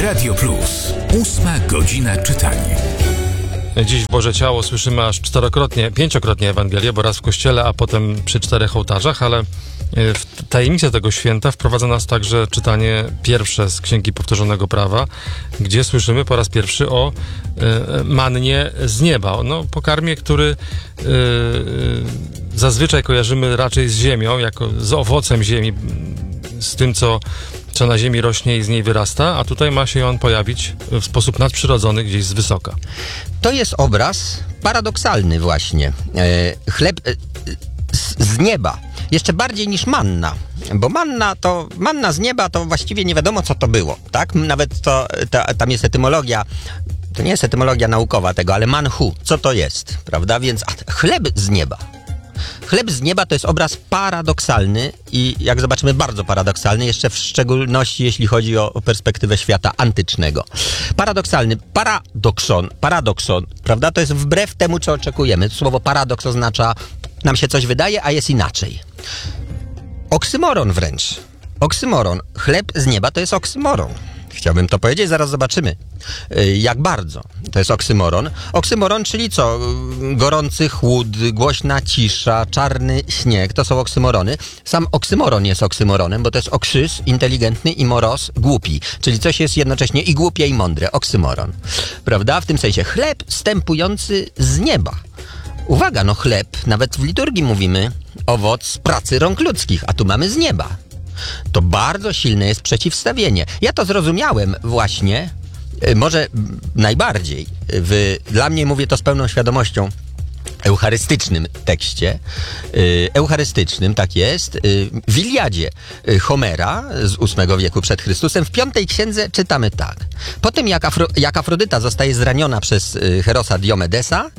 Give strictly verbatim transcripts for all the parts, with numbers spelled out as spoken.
Radio Plus. Ósma godzina czytania. Dziś w Boże Ciało słyszymy aż czterokrotnie, pięciokrotnie Ewangelię, bo raz w kościele, a potem przy czterech ołtarzach, ale w tajemnicę tego święta wprowadza nas także czytanie pierwsze z Księgi Powtórzonego Prawa, gdzie słyszymy po raz pierwszy o y, mannie z nieba. No, pokarmie, który y, y, zazwyczaj kojarzymy raczej z ziemią, jako z owocem ziemi, z tym, co, co na ziemi rośnie i z niej wyrasta, a tutaj ma się on pojawić w sposób nadprzyrodzony gdzieś z wysoka. To jest obraz paradoksalny właśnie. E, chleb e, z, z nieba. Jeszcze bardziej niż manna. Bo manna to, manna z nieba to właściwie nie wiadomo, co to było, tak? Nawet to, ta, tam jest etymologia, to nie jest etymologia naukowa tego, ale manhu, co to jest, prawda? Więc a, chleb z nieba. Chleb z nieba to jest obraz paradoksalny i jak zobaczymy bardzo paradoksalny, jeszcze w szczególności jeśli chodzi o, o perspektywę świata antycznego. Paradoksalny, paradokson, paradokson, prawda? To jest wbrew temu, co oczekujemy. Słowo paradoks oznacza, nam się coś wydaje, a jest inaczej. Oksymoron wręcz. Oksymoron. Chleb z nieba to jest oksymoron. Chciałbym to powiedzieć, zaraz zobaczymy, jak bardzo to jest oksymoron. Oksymoron, czyli co? Gorący chłód, głośna cisza, czarny śnieg, to są oksymorony. Sam oksymoron jest oksymoronem, bo to jest oksys, inteligentny, i moros, głupi. Czyli coś jest jednocześnie i głupie, i mądre. Oksymoron. Prawda? W tym sensie chleb zstępujący z nieba. Uwaga, no chleb, nawet w liturgii mówimy, owoc pracy rąk ludzkich, a tu mamy z nieba. To bardzo silne jest przeciwstawienie. Ja to zrozumiałem właśnie, może najbardziej, w, dla mnie mówię to z pełną świadomością, eucharystycznym tekście, eucharystycznym, tak jest, w Iliadzie Homera z ósmego wieku przed Chrystusem, w piątej księdze czytamy tak. Potem jak, Afro, jak Afrodyta zostaje zraniona przez Herosa Diomedesa,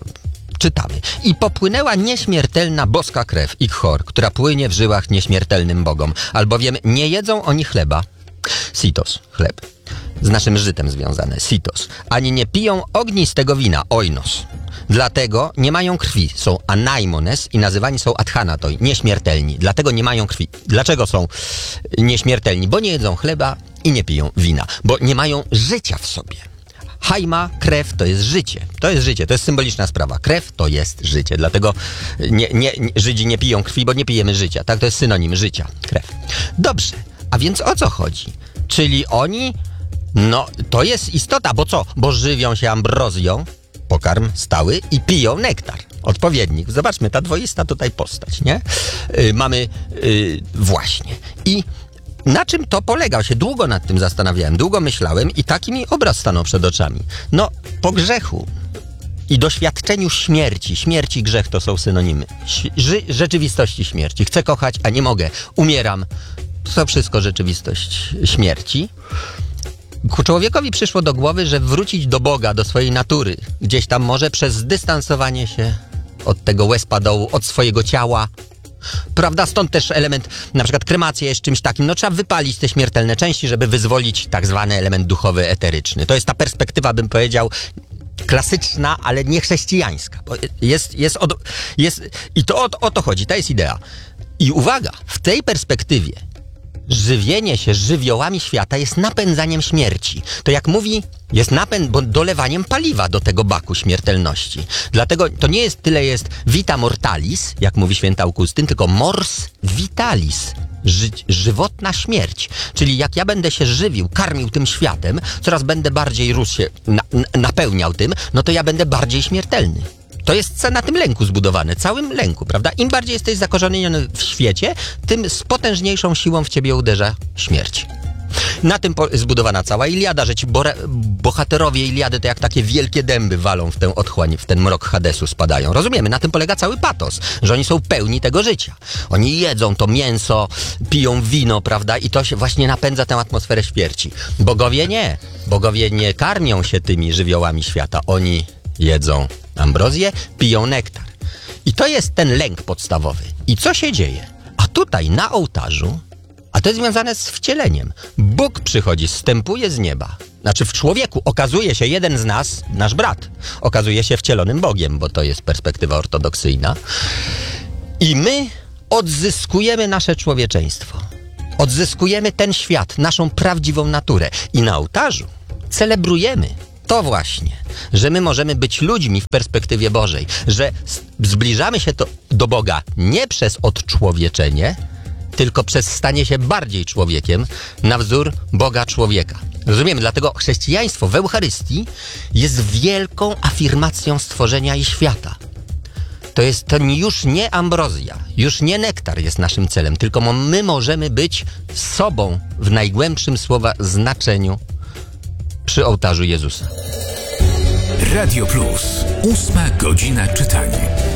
czytamy. I popłynęła nieśmiertelna boska krew, Ichor, która płynie w żyłach nieśmiertelnym bogom, albowiem nie jedzą oni chleba, sitos, chleb, z naszym żytem związane, sitos, ani nie piją ognistego wina, oinos. Dlatego nie mają krwi, są anaimones i nazywani są adhanatoi, nieśmiertelni. Dlatego nie mają krwi. Dlaczego są nieśmiertelni? Bo nie jedzą chleba i nie piją wina, bo nie mają życia w sobie. Haima, krew to jest życie. To jest życie, to jest symboliczna sprawa. Krew to jest życie, dlatego nie, nie, Żydzi nie piją krwi, bo nie pijemy życia. Tak, to jest synonim życia, krew. Dobrze, a więc o co chodzi? Czyli oni, no to jest istota, bo co? Bo żywią się ambrozją, pokarm stały, i piją nektar, odpowiednik. Zobaczmy, ta dwoista tutaj postać, nie? Yy, mamy yy, właśnie. I na czym to polega? Się długo nad tym zastanawiałem, długo myślałem i taki mi obraz stanął przed oczami. No, po grzechu i doświadczeniu śmierci, śmierci, grzech to są synonimy, Ży- rzeczywistości śmierci. Chcę kochać, a nie mogę. Umieram. To wszystko rzeczywistość śmierci. Człowiekowi przyszło do głowy, że wrócić do Boga, do swojej natury, gdzieś tam może przez zdystansowanie się od tego łezpa dołu, od swojego ciała. Prawda? Stąd też element, na przykład kremacja jest czymś takim, no trzeba wypalić te śmiertelne części, żeby wyzwolić tak zwany element duchowy, eteryczny. To jest ta perspektywa, bym powiedział, klasyczna, ale nie chrześcijańska. Bo jest, jest, od, jest, I to o, o to chodzi, to jest idea. I uwaga, w tej perspektywie żywienie się żywiołami świata jest napędzaniem śmierci. To jak mówi, jest napęd, bo dolewaniem paliwa do tego baku śmiertelności. Dlatego to nie jest tyle jest vita mortalis, jak mówi święty Augustyn, tylko mors vitalis, ży, żywotna śmierć. Czyli jak ja będę się żywił, karmił tym światem, coraz będę bardziej rósł się, na, napełniał tym, no to ja będę bardziej śmiertelny. To jest na tym lęku zbudowane, całym lęku, prawda? Im bardziej jesteś zakorzeniony w świecie, tym z potężniejszą siłą w ciebie uderza śmierć. Na tym zbudowana cała Iliada, że ci bore, bohaterowie Iliady to jak takie wielkie dęby walą w tę otchłań, w ten mrok Hadesu spadają. Rozumiemy, na tym polega cały patos, że oni są pełni tego życia. Oni jedzą to mięso, piją wino, prawda? I to się właśnie napędza tę atmosferę śmierci. Bogowie nie. Bogowie nie karmią się tymi żywiołami świata. Oni jedzą ambrozję, piją nektar. I to jest ten lęk podstawowy. I co się dzieje? A tutaj na ołtarzu, a to jest związane z wcieleniem, Bóg przychodzi, zstępuje z nieba. Znaczy w człowieku okazuje się jeden z nas, nasz brat, okazuje się wcielonym Bogiem, bo to jest perspektywa ortodoksyjna. I my odzyskujemy nasze człowieczeństwo. odzyskujemy ten świat, naszą prawdziwą naturę i na ołtarzu celebrujemy to właśnie, że my możemy być ludźmi w perspektywie Bożej, że zbliżamy się to do Boga nie przez odczłowieczenie, tylko przez stanie się bardziej człowiekiem na wzór Boga człowieka. Rozumiemy? Dlatego chrześcijaństwo w Eucharystii jest wielką afirmacją stworzenia i świata. To jest to już nie ambrozja, już nie nektar jest naszym celem, tylko my możemy być sobą w najgłębszym słowa znaczeniu przy ołtarzu Jezusa. Radio Plus. Ósma godzina czytania.